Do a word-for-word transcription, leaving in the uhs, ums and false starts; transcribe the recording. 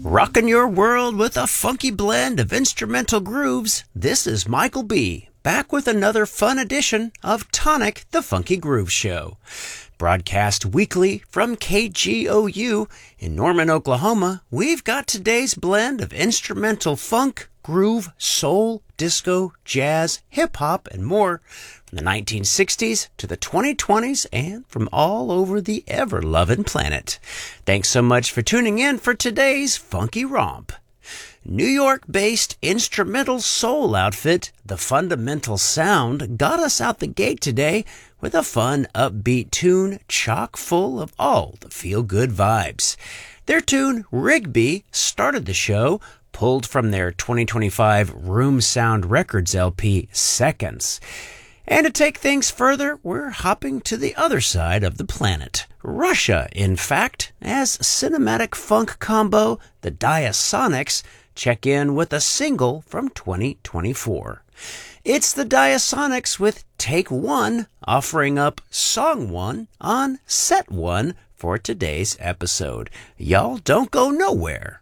Rocking your world with a funky blend of instrumental grooves, this is Michael B., back with another fun edition of Tonic the Funky Groove Show. Broadcast weekly from K G O U in Norman, Oklahoma, we've got today's blend of instrumental funk, groove, soul, disco, jazz, hip-hop, and more from the nineteen sixties to the twenty twenties and from all over the ever-loving planet. Thanks so much for tuning in for today's Funky Romp. New York-based instrumental soul outfit, The Fundamental Sound, got us out the gate today with a fun, upbeat tune chock full of all the feel-good vibes. Their tune, Rigby, started the show, pulled from their twenty twenty-five Room Sound Records L P, Seconds. And to take things further, we're hopping to the other side of the planet. Russia, in fact, as cinematic funk combo, the Diasonics, check in with a single from twenty twenty-four. It's the Diasonics with Take One, offering up Song One on Set One for today's episode. Y'all don't go nowhere.